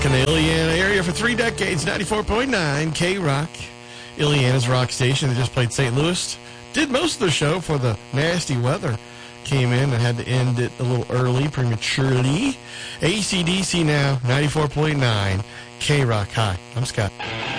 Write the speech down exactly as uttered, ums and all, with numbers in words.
In the Illiana area for three decades, ninety-four point nine K-Rock. Illiana's rock station. They just played Saint Louis. Did most of the show for the nasty weather. Came in and had to end it a little early, prematurely. A C D C now, ninety-four point nine K-Rock. Hi, I'm Scott.